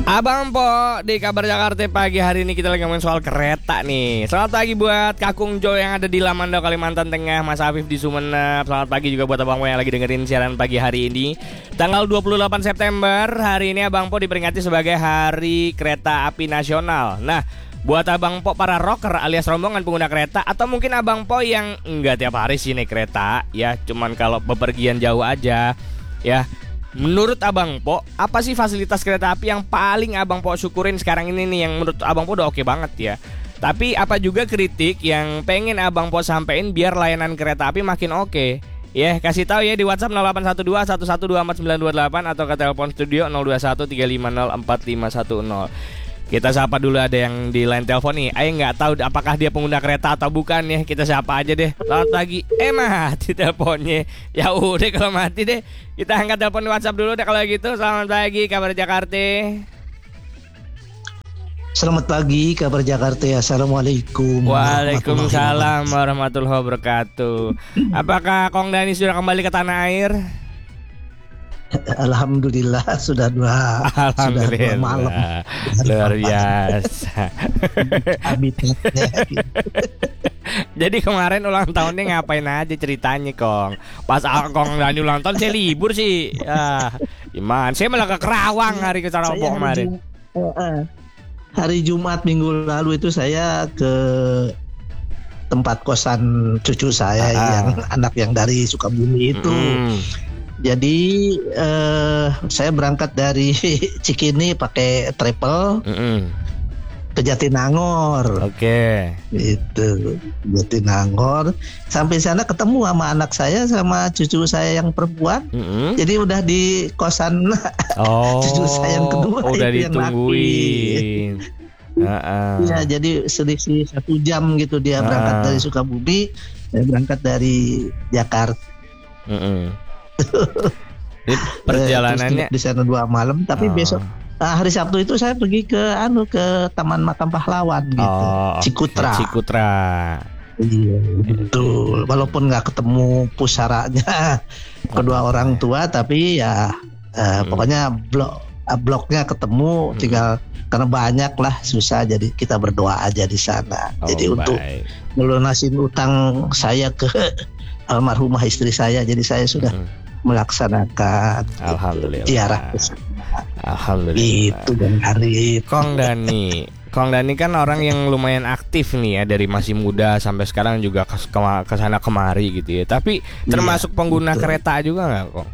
Abang Po di Kabar Jakarta pagi hari ini kita lagi ngomongin soal kereta nih. Selamat pagi buat Kakung Jo yang ada di Lamandau, Kalimantan Tengah, Mas Afif di Sumenep. Selamat pagi juga buat Abang Po yang lagi dengerin siaran pagi hari ini. Tanggal 28 September, hari ini Abang Po diperingati sebagai Hari Kereta Api Nasional. Nah, buat Abang Po para rocker alias rombongan pengguna kereta, atau mungkin Abang Po yang enggak tiap hari sih naik kereta, ya cuman kalau bepergian jauh aja, ya. Menurut Abang Po, apa sih fasilitas kereta api yang paling Abang Po syukurin sekarang ini nih, yang menurut Abang Po udah oke banget ya? Tapi apa juga kritik yang pengen Abang Po sampein biar layanan kereta api makin oke? Ya, kasih tahu ya di WhatsApp 0812 1124 928 atau ke telepon studio 021 350 4510. Kita sapa dulu, ada yang di line telepon nih. Ayo nggak tahu apakah dia pengguna kereta atau bukan ya. Kita sapa aja deh. Selamat pagi. Mati teleponnya. Ya udah kalau mati deh, kita angkat telepon WhatsApp dulu deh kalau gitu. Selamat pagi Kabar Jakarta. Selamat pagi Kabar Jakarta. Assalamualaikum. Waalaikumsalam warahmatullahi wabarakatuh. Apakah Kong Dani sudah kembali ke tanah air? Alhamdulillah sudah dua malam. Luar biasa. Habitatnya. Jadi kemarin ulang tahunnya ngapain aja ceritanya Kong? Pas Kong Dani ulang tahun saya libur sih. Gimana? Saya malah ke Kerawang hari ke Carobong kemarin. Hari Jumat minggu lalu itu saya ke tempat kosan cucu saya yang anak yang dari Sukabumi itu. Jadi saya berangkat dari Cikini pakai travel ke Jatinangor. Oke. Itu Jatinangor. Sampai sana ketemu sama anak saya sama cucu saya yang perempuan. Jadi udah di kosan cucu saya yang kedua. Udah ditungguin. Ya, jadi selisih 1 jam gitu dia berangkat dari Sukabumi, saya berangkat dari Jakarta. Perjalanannya di sana 2 malam, tapi besok hari Sabtu itu saya pergi ke Taman Makam Pahlawan gitu. Cikutra. Iya, betul. Walaupun nggak ketemu pusaranya kedua orang tua, tapi ya pokoknya bloknya ketemu, tinggal karena banyak lah susah, jadi kita berdoa aja di sana. Jadi untuk melunasin utang saya ke almarhumah istri saya, jadi saya sudah melaksanakan ziarah ke sana. Alhamdulillah. Itu dan hari itu. Kong Dani kan orang yang lumayan aktif nih ya, dari masih muda sampai sekarang juga ke sana kemari gitu ya. Tapi termasuk pengguna kereta juga nggak Kong?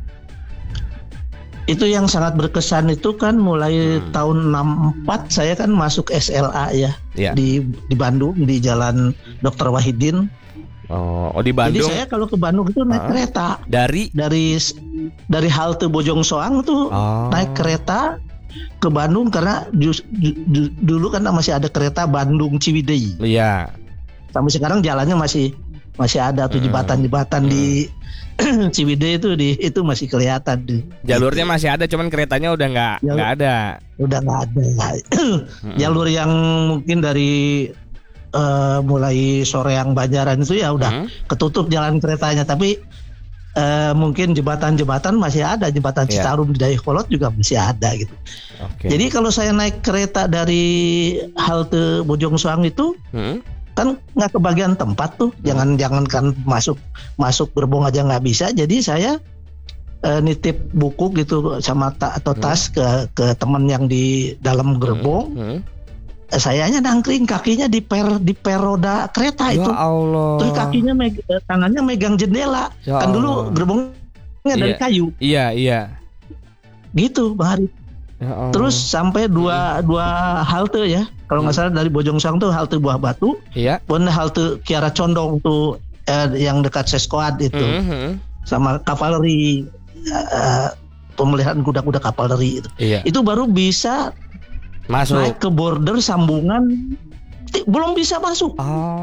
Itu yang sangat berkesan itu kan mulai tahun 64 saya kan masuk SLA ya. Di Bandung di Jalan Dr. Wahidin. Oh, di Bandung. Jadi saya kalau ke Bandung itu naik kereta. Dari halte Bojong Soang tuh naik kereta ke Bandung, karena dulu kan masih ada kereta Bandung Ciwidey. Iya. Sampai sekarang jalannya masih ada tuh jembatan-jembatan di Ciwidey itu masih kelihatan. Jalurnya masih ada, cuman keretanya udah nggak ada. Udah nggak ada. Jalur yang mungkin dari mulai Soreang Banjaran itu ya udah ketutup jalan keretanya, tapi mungkin jembatan-jembatan masih ada, jembatan Citarum di Dayakolot juga masih ada gitu. Jadi kalau saya naik kereta dari halte Bojong Soang itu kan nggak kebagian tempat tuh, jangan kan masuk gerbong aja nggak bisa, jadi saya nitip buku gitu sama atau tas ke teman yang di dalam gerbong. Sayanya nangkring, kakinya di per roda kereta itu. Ya Allah. Terus kakinya tangannya megang jendela. Ya kan dulu gerbongnya dari kayu. Iya. Gitu, Bang Hari. Ya, terus sampai dua halte ya. Kalau nggak salah dari Bojong Soang tuh halte Buah Batu. Iya. Pun halte Kiara Condong tuh yang dekat Seskoad itu. Sama kavaleri, pemeliharaan kuda-kuda kavaleri itu. Iya. Itu baru bisa masuk. Naik ke border sambungan belum bisa masuk.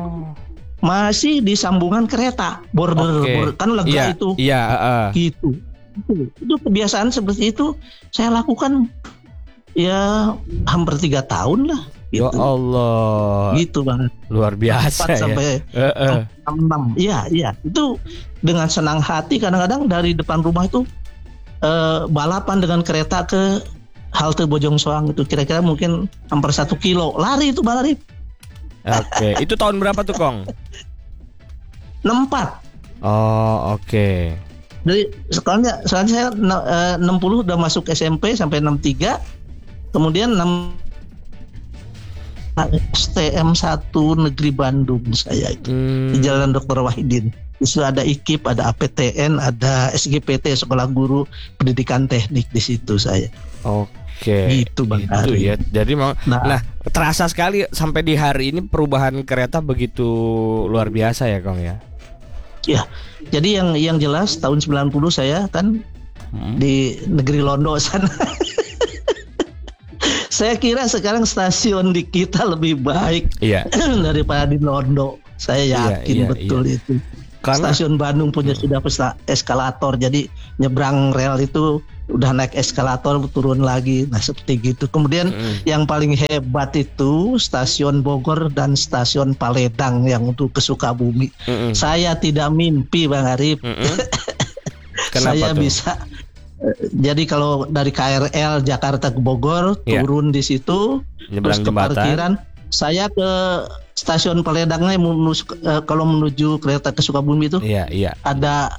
Masih di sambungan kereta border kan lega itu. Iya. Gitu. Itu kebiasaan seperti itu saya lakukan ya hampir 3 tahun lah. Gitu. Ya Allah. Gitu banget. Luar biasa 4 sampai 6. Iya. Itu dengan senang hati, kadang-kadang dari depan rumah itu balapan dengan kereta ke halte Bojong Soang itu kira-kira mungkin hampir 1 kilo lari itu Bang Arif. Oke, itu tahun berapa tuh Kong? 64. Oh, oke. Jadi soalnya saya 60 udah masuk SMP sampai 63. Kemudian STM 1 Negeri Bandung saya itu di Jalan Dr. Wahidin. Di ada IKIP, ada APTN, ada SGPT Sekolah Guru Pendidikan Teknik di situ saya. Oke. Gitu Bang itu Ari. ya. Jadi nah terasa sekali sampai di hari ini perubahan kereta begitu luar biasa ya Kong ya. Ya. Jadi yang jelas tahun 90 saya kan di negeri Londo sana. Saya kira sekarang stasiun di kita lebih baik daripada di Londo. Saya yakin betul itu. Karena stasiun Bandung punya sudah eskalator, jadi nyebrang rel itu udah naik eskalator turun lagi. Nah seperti gitu. Kemudian yang paling hebat itu stasiun Bogor dan stasiun Paledang yang untuk ke Sukabumi. Saya tidak mimpi Bang Arif. Saya tuh? Bisa. Jadi kalau dari KRL Jakarta ke Bogor turun di situ, terus ke parkiran, saya ke stasiun Paledangnya kalau menuju kereta ke Sukabumi itu ada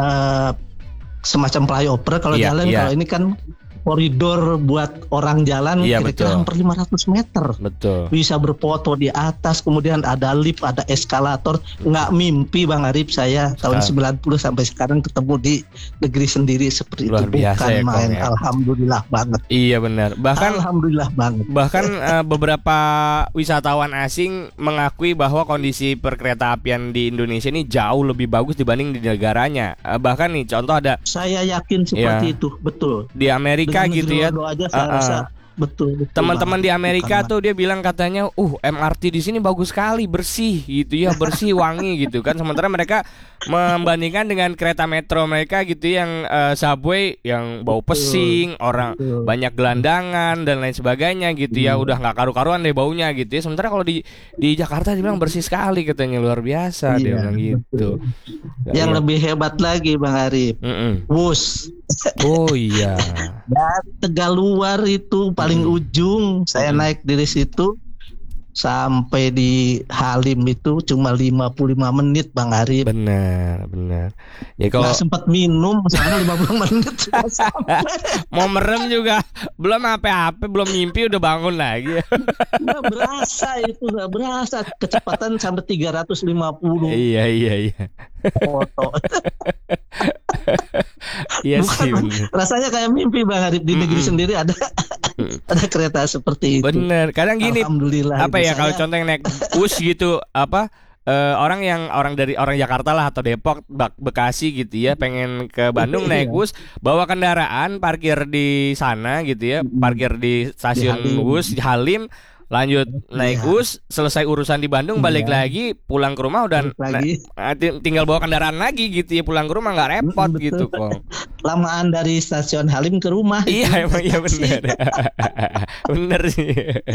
semacam flyover kalau jalan. Kalau ini kan koridor buat orang jalan kira-kira hampir 500 meter. Betul. Bisa berfoto di atas, kemudian ada lift, ada eskalator. Nggak mimpi Bang Arif saya tahun 90 sampai sekarang ketemu di negeri sendiri seperti luar itu. Biasa bukan ya, main. ya. Alhamdulillah banget. Iya benar. Alhamdulillah banget. Bahkan beberapa wisatawan asing mengakui bahwa kondisi perkeretaapian di Indonesia ini jauh lebih bagus dibanding di negaranya. Bahkan nih contoh ada. Saya yakin seperti itu, betul. Di Amerika gitu ya. Betul. Teman-teman di Amerika tuh dia bilang katanya, MRT di sini bagus sekali, bersih gitu ya, bersih, wangi gitu kan. Sementara mereka membandingkan dengan kereta metro mereka gitu yang subway yang bau pesing, orang banyak gelandangan dan lain sebagainya gitu ya, udah nggak karu-karuan deh baunya gitu ya. Sementara kalau di Jakarta dia bilang bersih sekali katanya, luar biasa dia bilang gitu. Yang lebih hebat lagi Bang Arif, WUS. Oh iya. Dan Tegaluar itu paling ujung saya naik dari situ sampai di Halim itu cuma 55 menit Bang Arif. Benar. Ya kalau sempat minum sana 50 menit mau merem juga belum apa-apa, belum mimpi udah bangun lagi. Nggak berasa kecepatan sampai 350. Iya. Foto. Iya sih. Rasanya kayak mimpi Bang Arif, di negeri sendiri ada kereta seperti itu. Bener. Kadang gini, alhamdulillah. Apa ya kalau contoh yang naik bus gitu, orang Jakarta lah atau Depok, Bekasi gitu ya, pengen ke Bandung naik bus, bawa kendaraan, parkir di sana gitu ya, parkir di stasiun bus di Halim, lanjut naik bus, selesai urusan di Bandung, balik lagi, pulang ke rumah udah tinggal bawa kendaraan lagi gitu ya, pulang ke rumah nggak repot. Betul. Gitu kok. Lamaan dari stasiun Halim ke rumah. Iya emang iya benar. Bener sih.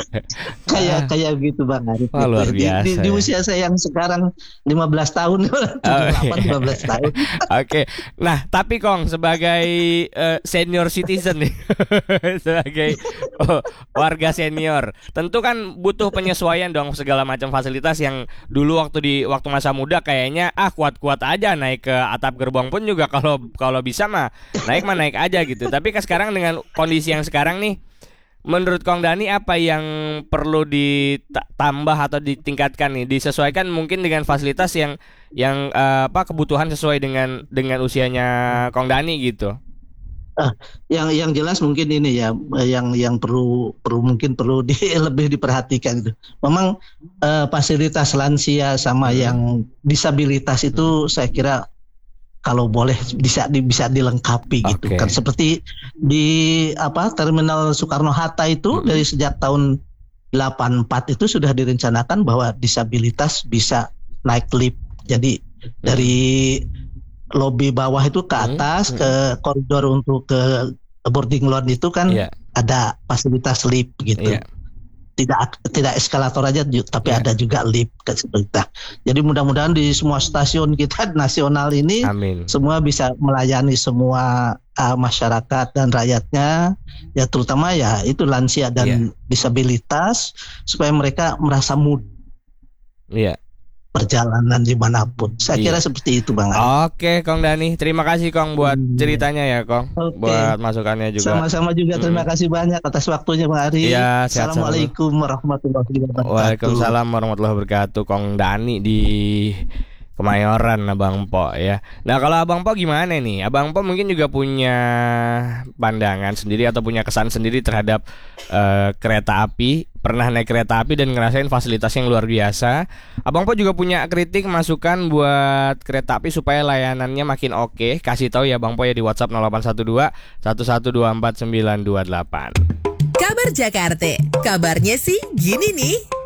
Kayak gitu Bang Arif. Luar biasa. Di usia saya yang sekarang 15 tahun, 15 tahun. Oke. Nah, tapi Kong sebagai senior citizen nih, sebagai warga senior, tentu kan butuh penyesuaian dong segala macam fasilitas yang dulu waktu masa muda kayaknya kuat-kuat aja naik ke atap gerbong pun juga kalau bisa mah naik aja gitu. Tapi sekarang dengan kondisi yang sekarang nih, menurut Kong Dani apa yang perlu ditambah atau ditingkatkan nih, disesuaikan mungkin dengan fasilitas yang kebutuhan sesuai dengan usianya Kong Dani gitu. Yang jelas mungkin ini ya, yang perlu lebih diperhatikan itu. Memang fasilitas lansia sama yang disabilitas itu saya kira kalau boleh bisa dilengkapi gitu kan. Seperti di Terminal Soekarno Hatta itu dari sejak tahun 84 itu sudah direncanakan bahwa disabilitas bisa naik lift. Jadi dari lobi bawah itu ke atas ke koridor untuk ke boarding load itu kan ada fasilitas lift gitu. Tidak eskalator aja tapi ada juga lift seperti itu. Jadi mudah-mudahan di semua stasiun kita nasional ini semua bisa melayani semua masyarakat dan rakyatnya, ya terutama ya itu lansia dan disabilitas, supaya mereka merasa mudah perjalanan dimanapun. Saya kira seperti itu Bang. Oke Kong Dani, terima kasih Kong buat ceritanya ya Kong, buat masukannya juga. Sama-sama juga, terima kasih banyak atas waktunya Bang Ari. Assalamualaikum warahmatullahi wabarakatuh. Waalaikumsalam warahmatullahi wabarakatuh. Kong Dani di Kemayoran Abang Po ya. Nah kalau Abang Po gimana nih? Abang Po mungkin juga punya pandangan sendiri atau punya kesan sendiri terhadap kereta api. Pernah naik kereta api dan ngerasain fasilitas yang luar biasa. Abang Po juga punya kritik, masukan buat kereta api supaya layanannya makin oke. Kasih tahu ya Abang Po ya di WhatsApp 0812 1124 928. Kabar Jakarta, kabarnya sih gini nih.